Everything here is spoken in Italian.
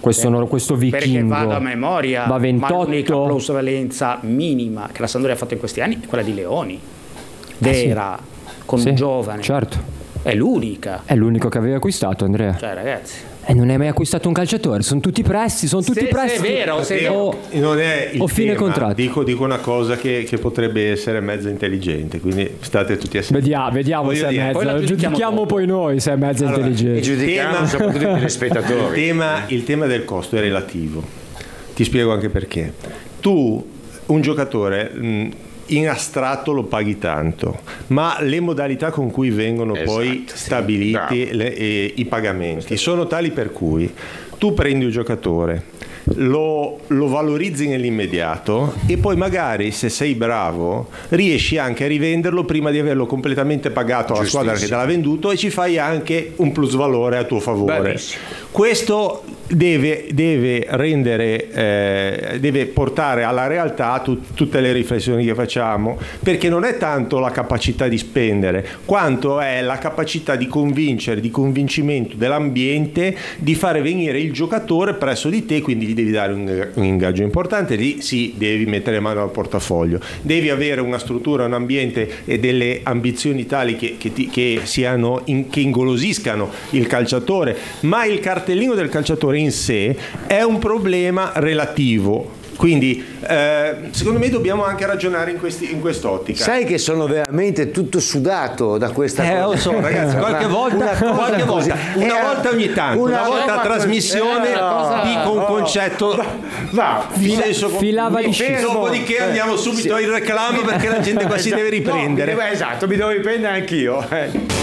questo vichingo. Perché vado a memoria, va 28. ma l'unica plusvalenza minima che la Sampdoria ha fatto in questi anni è quella di Leoni, vera, con un giovane. Certo. È l'unica. È l'unico che aveva acquistato, Andrea. Cioè, ragazzi. E non hai mai acquistato un calciatore, sono tutti prestiti, Se è vero, non è il o fine tema. contratto. Dico una cosa che potrebbe essere mezza intelligente, quindi state tutti assieme. Vediamo se è mezza, giudichiamo poi noi se è mezza intelligente. E giudichiamo soprattutto i telespettatori. Il tema del costo è relativo. Ti spiego anche perché. Tu, un giocatore, in astratto lo paghi tanto, ma le modalità con cui vengono poi stabiliti i pagamenti sono tali per cui tu prendi un giocatore, lo valorizzi nell'immediato e poi magari, se sei bravo, riesci anche a rivenderlo prima di averlo completamente pagato alla squadra che te l'ha venduto e ci fai anche un plus valore a tuo favore. Bellissimo. Questo deve rendere, deve portare alla realtà tutte le riflessioni che facciamo, perché non è tanto la capacità di spendere quanto è la capacità di convincere, di convincimento dell'ambiente di fare venire il giocatore presso di te, quindi gli devi dare un ingaggio importante, lì sì, devi mettere mano al portafoglio, devi avere una struttura, un ambiente e delle ambizioni tali che ingolosiscano il calciatore, ma il cartellino del calciatore in sé è un problema relativo. Quindi secondo me dobbiamo anche ragionare in quest'ottica. Sai che sono veramente tutto sudato da questa cosa. Lo so, ragazzi, qualche volta una volta ogni tanto, una volta a trasmissione dico un concetto filava di dopodiché andiamo subito al reclamo perché la gente qua si deve riprendere. Esatto, mi devo riprendere anch'io.